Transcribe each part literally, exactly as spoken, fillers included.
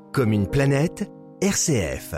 Comme une planète, R C F.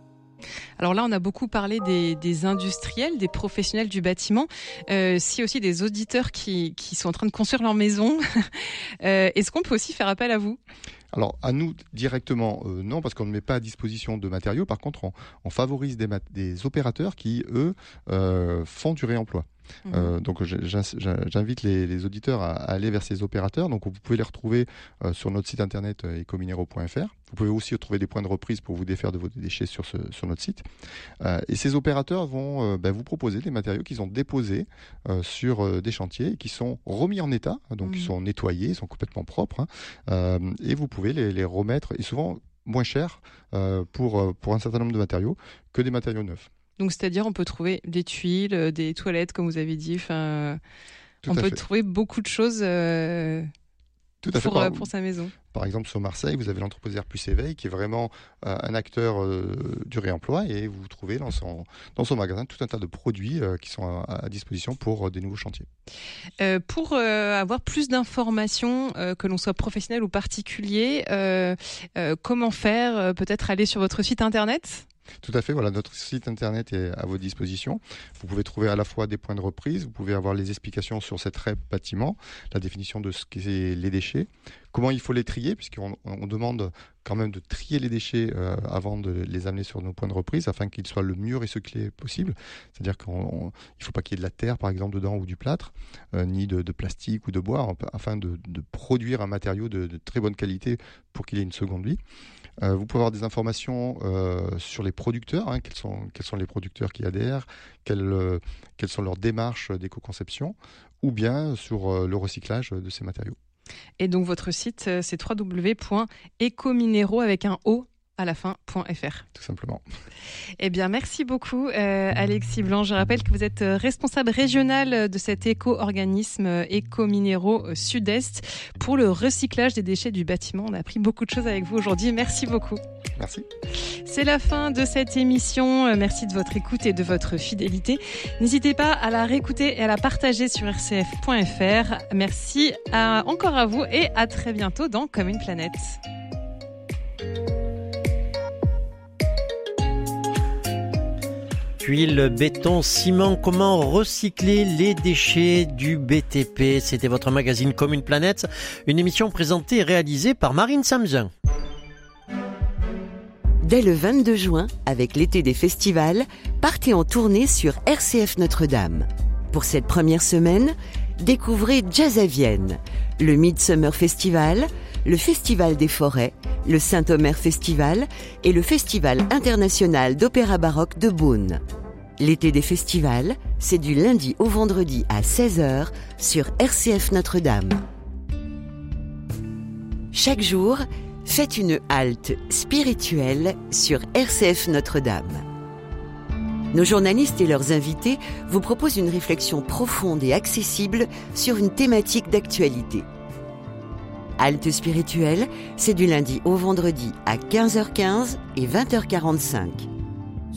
Alors là, on a beaucoup parlé des, des industriels, des professionnels du bâtiment, euh, si aussi des auditeurs qui, qui sont en train de construire leur maison. euh, est-ce qu'on peut aussi faire appel à vous ? Alors, à nous directement, euh, non, parce qu'on ne met pas à disposition de matériaux. Par contre, on, on favorise des, mat- des opérateurs qui, eux, euh, font du réemploi. Mmh. Euh, donc, j'invite les, les auditeurs à, à aller vers ces opérateurs. Donc, vous pouvez les retrouver euh, sur notre site internet euh, ecominero point f r. Vous pouvez aussi trouver des points de reprise pour vous défaire de vos déchets sur, ce, sur notre site. Euh, et ces opérateurs vont euh, ben, vous proposer des matériaux qu'ils ont déposés euh, sur euh, des chantiers et qui sont remis en état. Donc, mmh. ils sont nettoyés, ils sont complètement propres. Hein, euh, et vous pouvez les, les remettre, et souvent moins cher euh, pour, pour un certain nombre de matériaux que des matériaux neufs. Donc, c'est-à-dire, on peut trouver des tuiles, des toilettes, comme vous avez dit. Enfin, on peut fait. trouver beaucoup de choses euh, Tout à pour, fait. Par, pour sa maison. Par exemple, sur Marseille, vous avez l'entreprise Air Plus Éveil, qui est vraiment euh, un acteur euh, du réemploi, et vous trouvez dans son, dans son magasin tout un tas de produits euh, qui sont à, à disposition pour euh, des nouveaux chantiers. Euh, pour euh, avoir plus d'informations, euh, que l'on soit professionnel ou particulier, euh, euh, comment faire ? Peut-être aller sur votre site internet ? Tout à fait, voilà, notre site internet est à votre disposition. Vous pouvez trouver à la fois des points de reprise, vous pouvez avoir les explications sur cette R E P bâtiment, la définition de ce qu'est les déchets, comment il faut les trier, puisqu'on on demande quand même de trier les déchets euh, avant de les amener sur nos points de reprise, afin qu'ils soient le mieux recyclés possible. C'est-à-dire qu'il ne faut pas qu'il y ait de la terre, par exemple, dedans, ou du plâtre, euh, ni de, de plastique ou de bois, afin de, de produire un matériau de, de très bonne qualité pour qu'il ait une seconde vie. Euh, vous pouvez avoir des informations euh, sur les producteurs, hein, quels sont, quels sont les producteurs qui adhèrent, quelles, euh, quelles sont leurs démarches d'éco-conception, ou bien sur euh, le recyclage de ces matériaux. Et donc votre site, c'est w w w point ecominero avec un O à la fin, .fr. Tout simplement. Eh bien, merci beaucoup, euh, Alexis Blanc. Je rappelle que vous êtes responsable régional de cet éco-organisme Ecominero Sud-Est pour le recyclage des déchets du bâtiment. On a appris beaucoup de choses avec vous aujourd'hui. Merci beaucoup. Merci. C'est la fin de cette émission. Merci de votre écoute et de votre fidélité. N'hésitez pas à la réécouter et à la partager sur r c f point f r. Merci à, encore à vous et à très bientôt dans Comme une planète. Tuiles, béton, ciment, comment recycler les déchets du B T P. C'était votre magazine Comme une planète, une émission présentée et réalisée par Marine Samzin. Dès le vingt-deux juin, avec l'été des festivals, partez en tournée sur R C F Notre-Dame. Pour cette première semaine, découvrez Jazz à Vienne, le Midsummer Festival, le Festival des Forêts, le Saint-Omer Festival et le Festival international d'opéra baroque de Beaune. L'été des festivals, c'est du lundi au vendredi à seize heures sur R C F Notre-Dame. Chaque jour, faites une halte spirituelle sur R C F Notre-Dame. Nos journalistes et leurs invités vous proposent une réflexion profonde et accessible sur une thématique d'actualité. Halte spirituelle, c'est du lundi au vendredi à quinze heures quinze et vingt heures quarante-cinq.